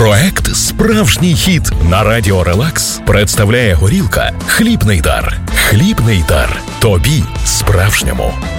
Проект «Справжній хіт» на Радіо Релакс представляє горілка «Хлібний дар». Хлібний дар. Тобі справжньому.